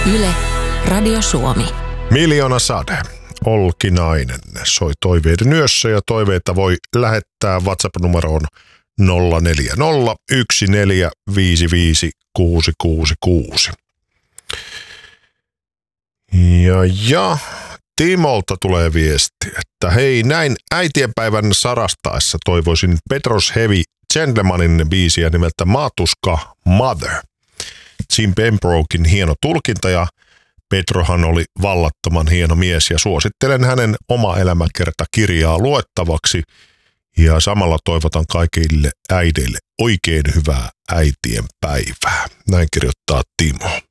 Yle, Radio Suomi. Miljoona Sade, Olkinainen soi toiveiden yössä ja toiveita voi lähettää WhatsApp-numeroon 0401455666. Ja Timolta tulee viesti, että hei, näin äitienpäivän sarastaessa toivoisin Petros Heavy Gentlemanin biisiä nimeltä Matuska Mother. Jim Pembroken hieno tulkinta ja Petrohan oli vallattoman hieno mies ja suosittelen hänen oma elämäkertakirjaa luettavaksi ja samalla toivotan kaikille äideille oikein hyvää äitienpäivää. Näin kirjoittaa Timo.